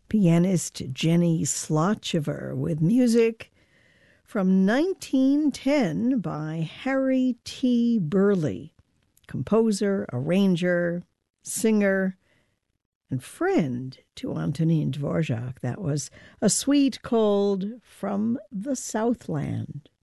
pianist Jenny Slotchever with music from 1910 by Harry T. Burleigh, composer, arranger, singer, and friend to Antonin Dvorak. That was a suite called From the Southland.